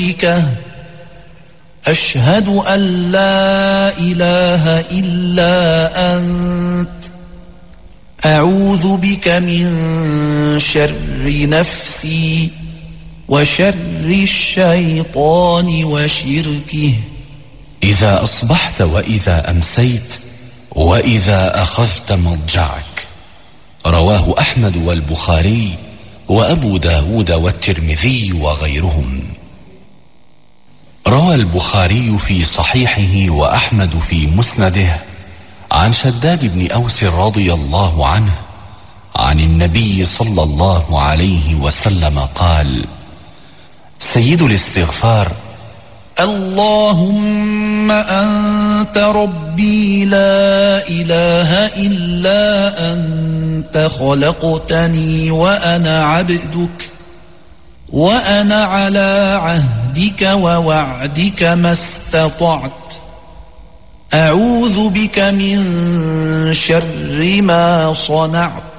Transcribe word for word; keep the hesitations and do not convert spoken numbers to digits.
أشهد أن لا إله إلا أنت أعوذ بك من شر نفسي وشر الشيطان وشركه. إذا أصبحت وإذا أمسيت وإذا أخذت مضجعك. رواه أحمد والبخاري وأبو داود والترمذي وغيرهم. روى البخاري في صحيحه وأحمد في مسنده عن شداد بن أوس رضي الله عنه عن النبي صلى الله عليه وسلم قال: سيد الاستغفار: اللهم أنت ربي لا إله إلا أنت خلقتني وأنا عبدك وأنا على عهدك ووعدك ما استطعت أعوذ بك من شر ما صنعت